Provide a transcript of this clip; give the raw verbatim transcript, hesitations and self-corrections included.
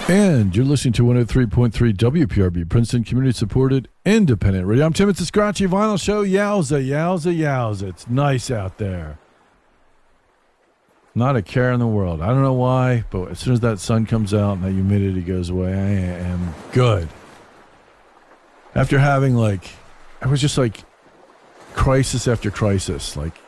And you're listening to one oh three point three W P R B, Princeton Community-Supported Independent Radio. I'm Tim. It's the Scratchy Vinyl Show. Yowza, yowza, yowza. It's nice out there. Not a care in the world. I don't know why, but as soon as that sun comes out and that humidity goes away, I am good. After having, like, I was just like crisis after crisis. Like,